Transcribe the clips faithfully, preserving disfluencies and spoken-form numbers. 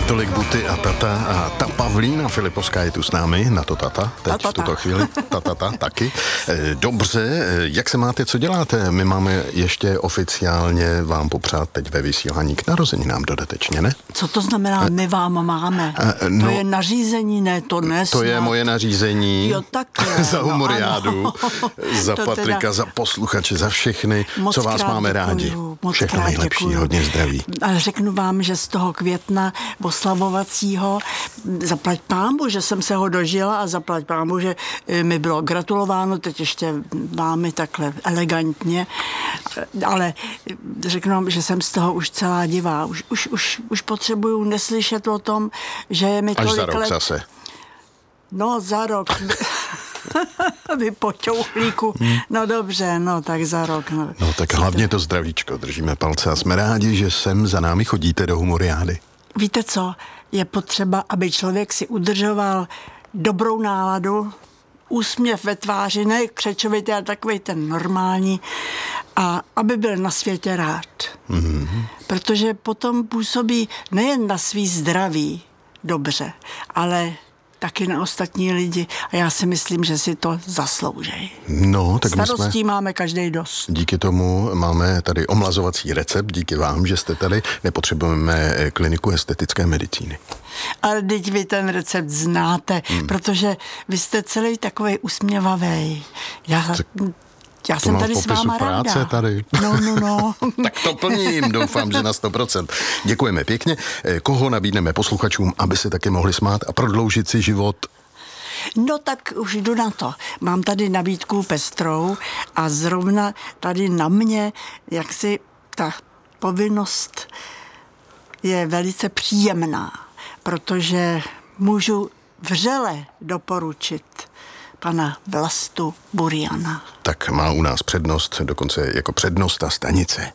Tolik Buty a Tata a ta Pavlína Filipovská je tu s námi, na to Tata, teď ta, ta, v tuto ta. chvíli, ta, ta, ta, taky. Dobře, jak se máte, co děláte? My máme ještě oficiálně vám popřát teď ve vysílání k narozeninám dodatečně, ne? Co to znamená, my vám máme? No, to je nařízení, ne, to ne. To je moje nařízení. Jo, takhle. Za humoriádu, no, za to Patrika, teda... za posluchače, za všechny, moc co vás máme děkuju, rádi. Moc Všechno nejlepší, děkuju. hodně zdraví. Ale řeknu vám, že z toho května oslavovacího zaplať pámbu, že jsem se ho dožila a zaplať pámbu, že mi bylo gratulováno, teď ještě vámi takhle elegantně, ale řeknu vám, že jsem z toho už celá divá. Už, už, už, už potřebuju neslyšet o tom, že je mi tolik Až za rok let... zase. No, za rok. Vy počouchlíku. Hmm. No dobře, no tak za rok. No, no tak hlavně to zdravíčko, držíme palce a jsme rádi, že sem za námi chodíte do humoriády. Víte co, je potřeba, aby člověk si udržoval dobrou náladu, úsměv ve tváři, ne křečovitý, ale takovej ten normální, a aby byl na světě rád. Mm-hmm. Protože potom působí nejen na svý zdraví dobře, ale taky na ostatní lidi a já si myslím, že si to zasloužejí. No, tak starostí my jsme, máme každý dost. Díky tomu máme tady omlazovací recept, díky vám, že jste tady, nepotřebujeme kliniku estetické medicíny. Ale teď vy ten recept znáte, hmm. protože vy jste celý takovej usměvavej. Já... Tak... Já to jsem tady s váma práce ráda. Tady. No, no, no. Tak to plním, doufám, že na sto procent. Děkujeme pěkně. Koho nabídneme posluchačům, aby se taky mohli smát a prodloužit si život? No tak už jdu na to. Mám tady nabídku pestrou a zrovna tady na mě, jak si ta povinnost je velice příjemná, protože můžu vřele doporučit pana Vlastu Buriana. Tak má u nás přednost, dokonce jako přednost a stanice.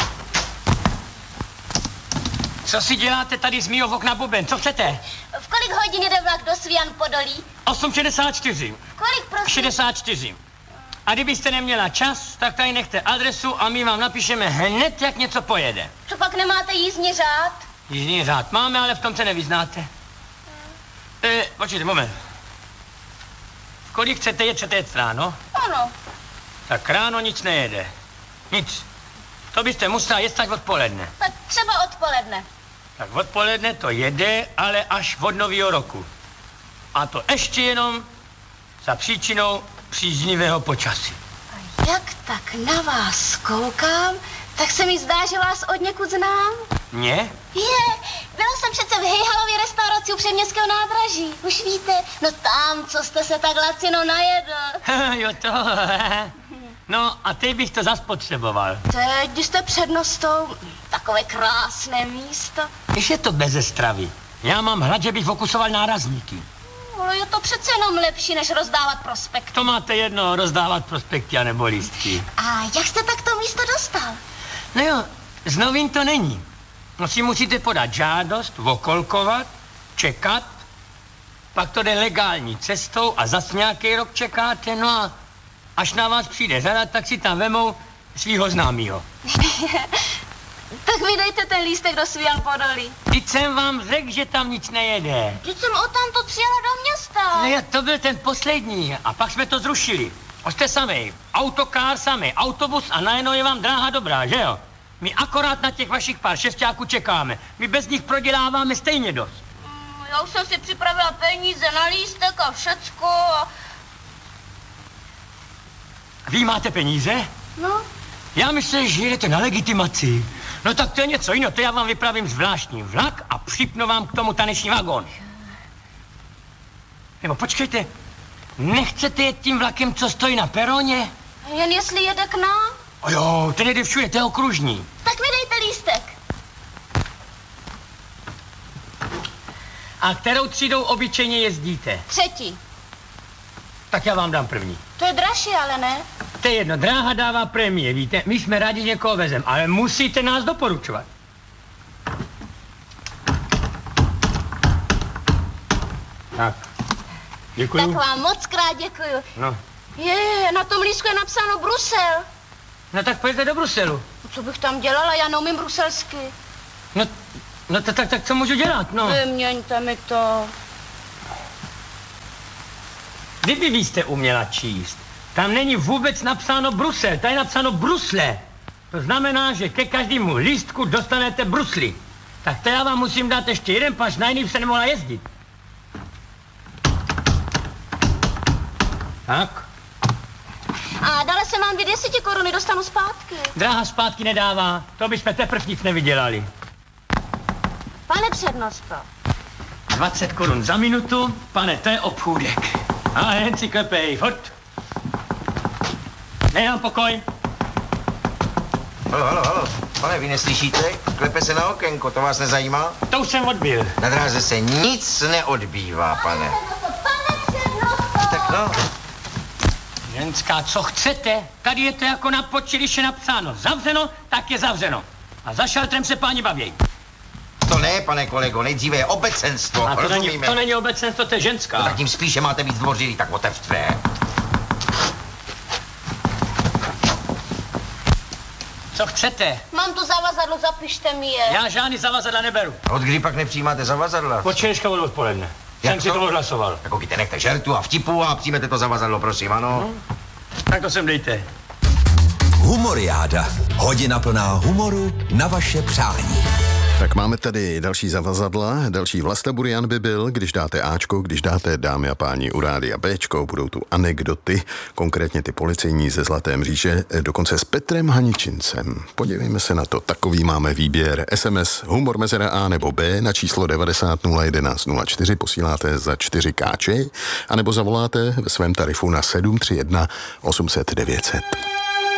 Co si děláte tady z mýho okna, Buben? Co chcete? V kolik hodin jde vlak do Svijan Podolí? osm šedesát čtyři. Kolik, prosím? šedesát čtyři. A kdybyste neměla čas, tak tady nechte adresu a my vám napíšeme hned, jak něco pojede. Co pak nemáte jízdní řád? Jízdní řád máme, ale v tom se nevyznáte. Hmm. E, počkejte, moment. V kolik chcete jet, chcete jet ráno? Ano. Tak ráno nic nejede. Nic. To byste musela jet tak odpoledne. Tak třeba odpoledne. Tak odpoledne to jede, ale až od nového roku. A to ještě jenom za příčinou příznivého počasí. A jak tak na vás koukám, tak se mi zdá, že vás od někud znám. Mě? Je, byla jsem přece v Hejhalově restauraci u Předměstského nádraží. Už víte, no tam, co jste se tak lacino najedl. Jo to. No a teď bych to zas potřeboval. Teď, když jste přednostou, takové krásné místo. Když je to beze stravy. Já mám hlad, že bych fokusoval nárazníky. No je to přece jenom lepší, než rozdávat prospekty. To máte jedno, rozdávat prospekty a nebo lístky. A jak jste tak to místo dostal? No jo, z novin to není. No si musíte podat žádost, okolkovat, čekat, pak to jde legální cestou a zas nějaký rok čekáte, no a až na vás přijde řada, tak si tam vemou svýho známýho. Tak vydejte ten lístek do Svijan Podolí. Teď jsem vám řekl, že tam nic nejede. Vždyť jsem odtamtud přijela do města. No jo, to byl ten poslední a pak jsme to zrušili. O jste samej, autokár samej, autobus a najednou je vám dráha dobrá, že jo? My akorát na těch vašich pár šestáků čekáme. My bez nich proděláváme stejně dost. Mm, já už jsem si připravila peníze na lístek a všecko a... Vy máte peníze? No. Já myslím, že jedete na legitimaci. No tak to je něco jiného, to já vám vypravím zvláštní vlak a připnu vám k tomu taneční vagón. Nebo počkejte, nechcete jet tím vlakem, co stojí na peroně? Jen jestli jede k nám? O jo, ten jede všude, to je okružní. Tak mi dejte lístek. A kterou třídou obyčejně jezdíte? Třetí. Tak já vám dám první. To je dražší, ale ne? To je jedno, dráha dává prémie, víte, my jsme rádi někoho vezem, ale musíte nás doporučovat. Tak, děkuju. Tak vám moc krát děkuju. No. Je, na tom lístku je napsáno Brusel. No tak pojďte do Bruselu. Co bych tam dělala, já neumím bruselsky. No, No to, tak, tak co můžu dělat, no? Vyměňte mi to. Kdyby vy jste uměla číst, tam není vůbec napsáno Brusel, tady je napsáno Brusle. To znamená, že ke každému lístku dostanete brusly. Tak to já vám musím dát ještě jeden paš, na jiný se nemohla jezdit. Tak. A dále se mám dvě deseti koruny, dostanu zpátky. Dráha zpátky nedává, to bychom teprv nic nevydělali. Pane přednosto. dvacet korun za minutu, pane, to je obchůdek. A jen si klepej, furt. Nejám pokoj. Halo, halo, halo. Pane, vy neslyšíte? Klepe se na okénko, to vás nezajímá? To už jsem odbil. Na dráze se nic neodbývá, pane. Pane přednosto. Tak no. Ženská, co chcete? Tady je to jako na počti, když je napsáno zavřeno, tak je zavřeno. A za šaltrem se páni bavějí. To ne, pane kolego, nejdříve je obecenstvo, A to není, rozumíme? to není obecenstvo, to je ženská. No, tak tím spíše máte víc dvořilý, tak otevřte. Co chcete? Mám tu zavazadlo, zapište mi je. Já žádný zavazadla neberu. Od kdy pak nepřijímáte zavazadla? Od včerejška od odpoledne. Jak Jsem si to? to odhlasoval. Tak koukejte, nechte žertu a vtipu a přijmete to zavazadlo, prosím, ano? Hmm. Tak to sem dejte. Humoriáda. Hodina plná humoru na vaše přání. Tak máme tady další zavazadla, další Vlasta Burian by byl, když dáte Ačko, když dáte, dámy a páni, u rádia Bčko, budou tu anekdoty, konkrétně ty policejní ze Zlaté mříže, dokonce s Petrem Haničincem. Podívejme se na to, takový máme výběr. es em es humor mezera A nebo B na číslo devadesát nula jedenáct nula čtyři posíláte za čtyři káče, anebo zavoláte ve svém tarifu na sedm tři jedna osm set devět set.